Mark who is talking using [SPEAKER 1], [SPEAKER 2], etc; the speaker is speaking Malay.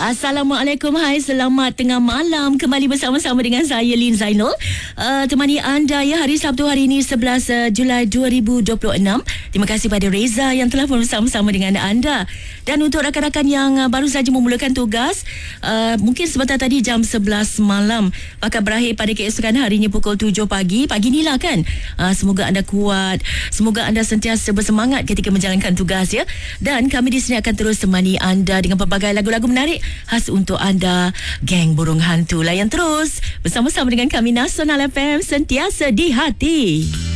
[SPEAKER 1] Assalamualaikum, hai, selamat tengah malam. Kembali bersama-sama dengan saya Lin Zainul, temani anda ya hari Sabtu hari ini 11 Julai 2026. Terima kasih pada Reza yang telah bersama-sama dengan anda. Dan untuk rakan-rakan yang baru saja memulakan tugas, mungkin sebentar tadi jam 11 malam bakal berakhir pada keesokan harinya pukul 7 pagi. Pagi ni lah kan. Semoga anda kuat, semoga anda sentiasa bersemangat ketika menjalankan tugas ya. Dan kami di sini akan terus temani anda dengan pelbagai lagu-lagu menarik khas untuk anda, geng burung hantu. Layan terus bersama-sama dengan kami Nasional FM, sentiasa di hati.